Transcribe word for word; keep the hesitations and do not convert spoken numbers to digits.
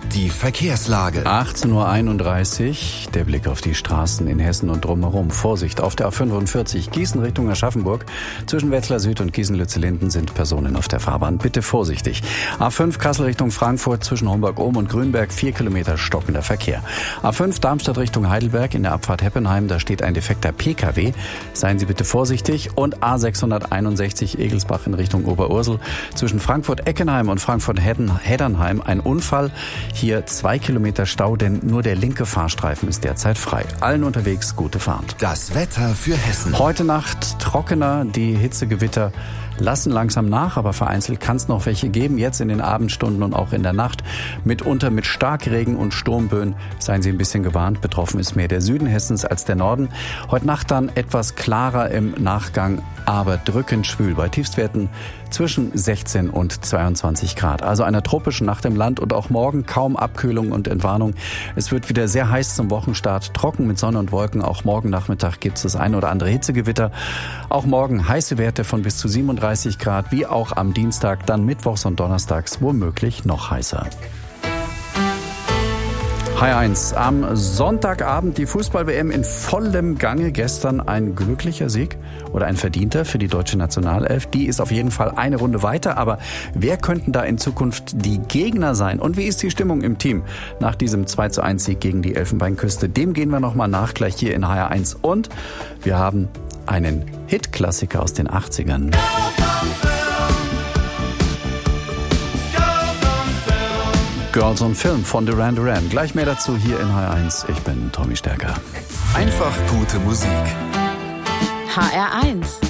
Die Verkehrslage. achtzehn Uhr einunddreißig, der Blick auf die Straßen in Hessen und drumherum. Vorsicht, auf der A fünfundvierzig Gießen Richtung Aschaffenburg. Zwischen Wetzlar Süd und Gießen-Lützellinden sind Personen auf der Fahrbahn. Bitte vorsichtig. A fünf Kassel Richtung Frankfurt zwischen Homburg-Ohm und Grünberg, vier Kilometer stockender Verkehr. A fünf Darmstadt Richtung Heidelberg in der Abfahrt Heppenheim, da steht ein defekter P K W. Seien Sie bitte vorsichtig. Und A sechshunderteinundsechzig Egelsbach in Richtung Oberursel zwischen Frankfurt-Eckenheim und Frankfurt-Heddernheim ein Unfall. Hier zwei Kilometer Stau, denn nur der linke Fahrstreifen ist derzeit frei. Allen unterwegs gute Fahrt. Das Wetter für Hessen. Heute Nacht trockener, die Hitzegewitter lassen langsam nach, aber vereinzelt kann es noch welche geben. Jetzt in den Abendstunden und auch in der Nacht. Mitunter mit Starkregen und Sturmböen. Seien Sie ein bisschen gewarnt. Betroffen ist mehr der Süden Hessens als der Norden. Heute Nacht dann etwas klarer im Nachgang, aber drückend schwül bei Tiefstwerten zwischen sechzehn und zweiundzwanzig Grad. Also eine tropische Nacht im Land und auch morgen kaum Abkühlung und Entwarnung. Es wird wieder sehr heiß zum Wochenstart, trocken mit Sonne und Wolken. Auch morgen Nachmittag gibt es das ein oder andere Hitzegewitter. Auch morgen heiße Werte von bis zu siebenunddreißig Grad, wie auch am Dienstag, dann mittwochs und donnerstags womöglich noch heißer. H eins. Am Sonntagabend die Fußball-W M in vollem Gange. Gestern ein glücklicher Sieg oder ein verdienter für die deutsche Nationalelf. Die ist auf jeden Fall eine Runde weiter. Aber wer könnten da in Zukunft die Gegner sein? Und wie ist die Stimmung im Team nach diesem zwei zu eins Sieg gegen die Elfenbeinküste? Dem gehen wir nochmal nach, gleich hier in H eins. Und wir haben einen Hit-Klassiker aus den achtzigern. Girls on Film von Duran Duran. Gleich mehr dazu hier in H eins. Ich bin Tommy Stärker. Einfach gute Musik. H R eins.